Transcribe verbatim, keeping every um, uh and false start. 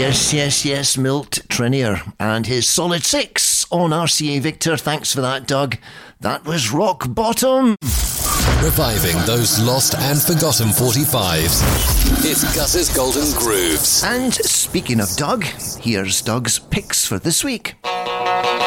Yes, yes, yes, Milt Trinier and his solid six on R C A Victor. Thanks for that, Doug. That was Rock Bottom. Reviving those lost and forgotten forty-fives. It's Gus's Golden Grooves. And speaking of Doug, here's Doug's picks for this week.